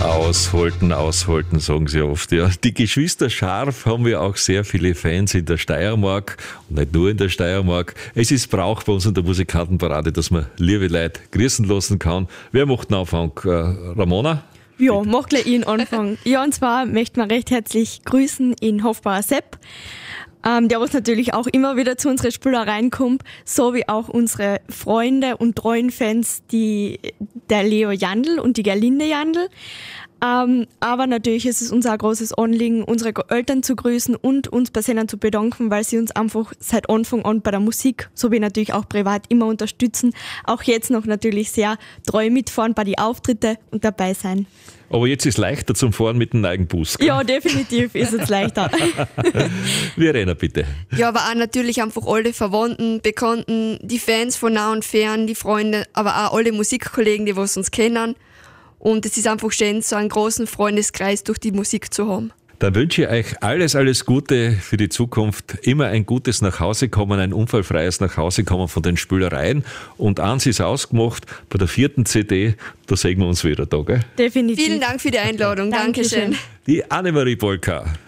Aushalten, sagen sie oft. Ja. Die Geschwister Scharf haben ja auch sehr viele Fans in der Steiermark und nicht nur in der Steiermark. Es ist Brauch bei uns in der Musikantenparade, dass man liebe Leute grüßen lassen kann. Wer macht den Anfang? Ramona? Ja, mach gleich ich den Anfang. Ja, und zwar möchte man recht herzlich grüßen in Hofbauer Sepp, der was natürlich auch immer wieder zu unseren Spielereien kommt, sowie auch unsere Freunde und treuen Fans, der Leo Jandl und die Gerlinde Jandl. Aber natürlich ist es uns auch ein großes Anliegen, unsere Eltern zu grüßen und uns bei ihnen zu bedanken, weil sie uns einfach seit Anfang an bei der Musik, sowie natürlich auch privat, immer unterstützen. Auch jetzt noch natürlich sehr treu mitfahren bei den Auftritten und dabei sein. Aber jetzt ist es leichter zum Fahren mit dem Eigenbus. Gell? Ja, definitiv ist es leichter. Verena, bitte. Ja, aber auch natürlich einfach alle Verwandten, Bekannten, die Fans von nah und fern, die Freunde, aber auch alle Musikkollegen, die was uns kennen. Und es ist einfach schön, so einen großen Freundeskreis durch die Musik zu haben. Dann wünsche ich euch alles Gute für die Zukunft. Immer ein gutes Nachhausekommen, ein unfallfreies Nachhausekommen von den Spülereien. Und eins ist ausgemacht, bei der 4. CD, da sehen wir uns wieder da, gell? Definitiv. Vielen Dank für die Einladung. Dankeschön. Die Annemarie Polka.